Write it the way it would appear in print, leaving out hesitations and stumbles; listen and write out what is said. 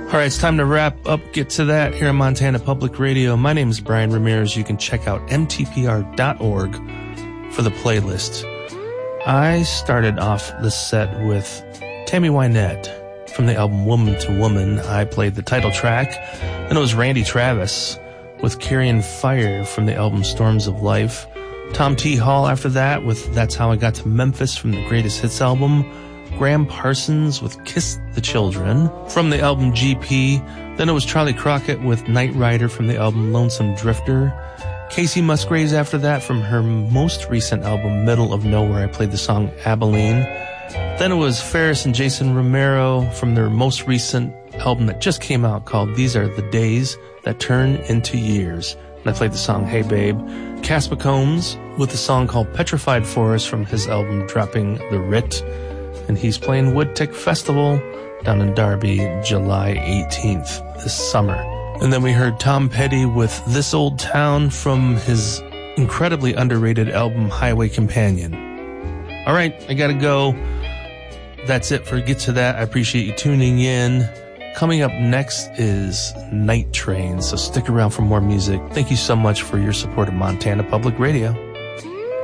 All right, it's time to wrap up, get to that here on Montana Public Radio. My name is Brian Ramirez. You can check out mtpr.org for the playlist. I started off the set with Tammy Wynette from the album Woman to Woman. I played the title track. Then it was Randy Travis with Carrying Fire from the album Storms of Life. Tom T. Hall after that with That's How I Got to Memphis from the Greatest Hits album. Graham Parsons with Kiss the Children from the album GP. Then it was Charlie Crockett with Night Rider from the album Lonesome Drifter. Casey Musgraves after that from her most recent album Middle of Nowhere. I played the song Abilene. Then it was Ferris and Jason Romero from their most recent album that just came out called These Are the Days That Turn Into Years. And I played the song Hey Babe. Cass McCombs with the song called Petrified Forest from his album Dropping the Writ. And he's playing Woodtick Festival down in Darby, July 18th this summer. And then we heard Tom Petty with This Old Town from his incredibly underrated album Highway Companion. All right, I gotta go. That's it for Get to That. I appreciate you tuning in. Coming up next is Night Train, so stick around for more music. Thank you so much for your support of Montana Public Radio.